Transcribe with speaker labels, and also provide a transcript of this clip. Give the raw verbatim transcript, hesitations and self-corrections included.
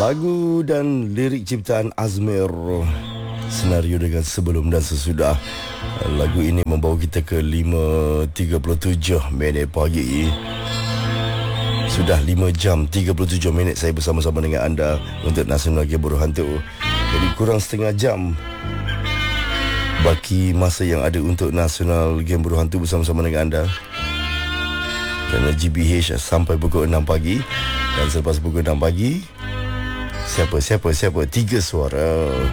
Speaker 1: Lagu dan lirik ciptaan Azmir, senario dengan sebelum dan sesudah. Lagu ini membawa kita ke lima tiga puluh tujuh minit pagi. Sudah lima jam tiga puluh tujuh minit saya bersama-sama dengan anda untuk Nasional Game Buruh Hantu. Jadi kurang setengah jam baki masa yang ada untuk Nasional Game Buruh Hantu bersama-sama dengan anda. Kerana G B H sampai pukul enam pagi. Dan selepas pukul enam pagi, Siapa, siapa, siapa? Tiga suara.